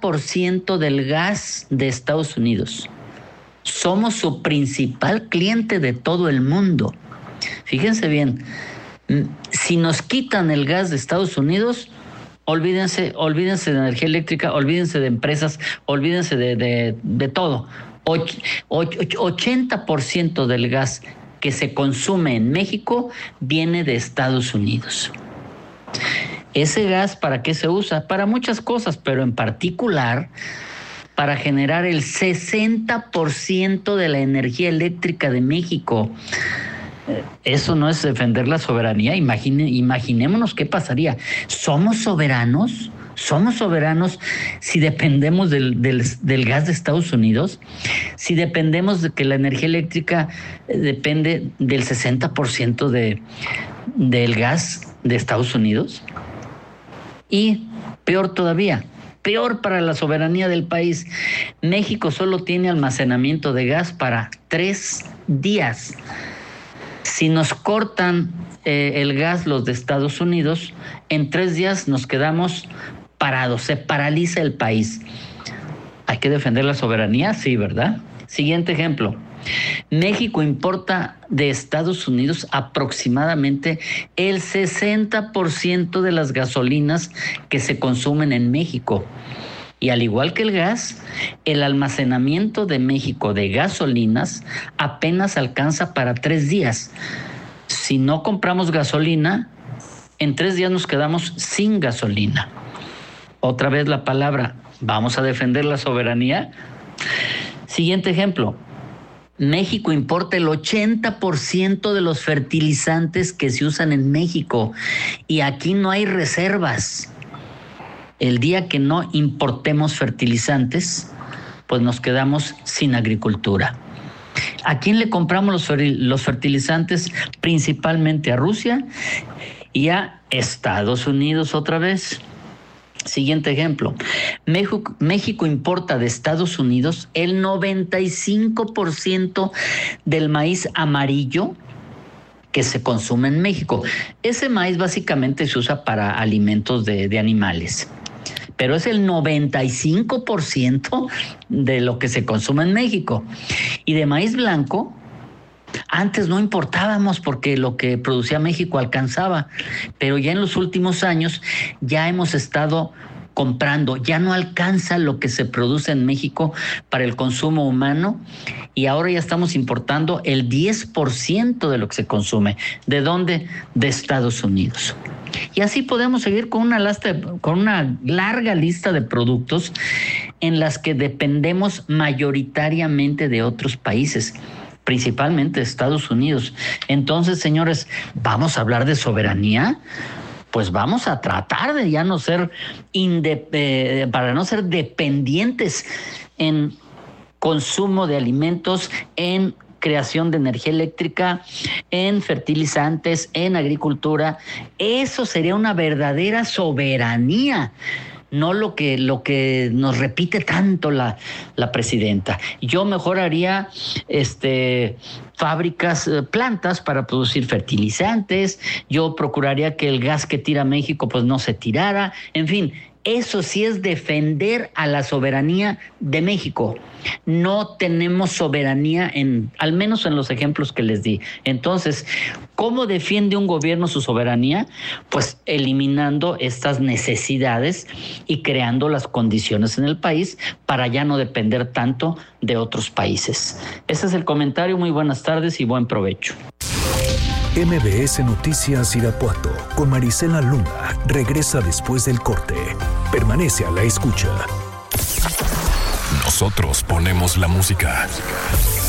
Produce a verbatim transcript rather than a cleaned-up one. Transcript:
por ciento del gas de Estados Unidos. Somos su principal cliente de todo el mundo. Fíjense bien, si nos quitan el gas de Estados Unidos, olvídense, olvídense de energía eléctrica, olvídense de empresas, olvídense de, de, de todo. Och, och, ochenta por ciento del gas que se consume en México viene de Estados Unidos. Ese gas, ¿para qué se usa? Para muchas cosas, pero en particular para generar el sesenta por ciento de la energía eléctrica de México. Eso no es defender la soberanía. Imagine, imaginémonos qué pasaría. ¿Somos soberanos? ¿Somos soberanos si dependemos del, del, del gas de Estados Unidos? Si dependemos de que la energía eléctrica depende del sesenta por ciento de, del gas de Estados Unidos. Y peor todavía, peor para la soberanía del país, México solo tiene almacenamiento de gas para tres días. Si nos cortan eh, el gas los de Estados Unidos, en tres días nos quedamos parados, se paraliza el país. ¿Hay que defender la soberanía? Sí, ¿verdad? Siguiente ejemplo. México importa de Estados Unidos aproximadamente el sesenta por ciento de las gasolinas que se consumen en México. Y al igual que el gas, el almacenamiento de México de gasolinas apenas alcanza para tres días. Si no compramos gasolina, en tres días nos quedamos sin gasolina. Otra vez la palabra, ¿vamos a defender la soberanía? Siguiente ejemplo. México importa el ochenta por ciento de los fertilizantes que se usan en México y aquí no hay reservas. El día que no importemos fertilizantes, pues nos quedamos sin agricultura. ¿A quién le compramos los fertilizantes? Principalmente a Rusia y a Estados Unidos otra vez. Siguiente ejemplo. México, México importa de Estados Unidos el noventa y cinco por ciento del maíz amarillo que se consume en México. Ese maíz básicamente se usa para alimentos de, de animales, pero es el noventa y cinco por ciento de lo que se consume en México. Y de maíz blanco, antes no importábamos porque lo que producía México alcanzaba, pero ya en los últimos años ya hemos estado comprando, ya no alcanza lo que se produce en México para el consumo humano y ahora ya estamos importando el diez por ciento de lo que se consume. ¿De dónde? De Estados Unidos. Y así podemos seguir con una, lasta, con una larga lista de productos en las que dependemos mayoritariamente de otros países, principalmente Estados Unidos. Entonces, señores, ¿vamos a hablar de soberanía? Pues vamos a tratar de ya no ser, indep- eh, para no ser dependientes en consumo de alimentos, en creación de energía eléctrica, en fertilizantes, en agricultura. Eso sería una verdadera soberanía. No lo que, lo que nos repite tanto la, la presidenta. Yo mejor haría este, fábricas, plantas para producir fertilizantes. Yo procuraría que el gas que tira México pues no se tirara. En fin, eso sí es defender a la soberanía de México. No tenemos soberanía, en, al menos en los ejemplos que les di. Entonces, ¿cómo defiende un gobierno su soberanía? Pues eliminando estas necesidades y creando las condiciones en el país para ya no depender tanto de otros países. Ese es el comentario. Muy buenas tardes y buen provecho. M B S Noticias Irapuato con Marisela Luna regresa después del corte. Permanece a la escucha. Nosotros ponemos la música.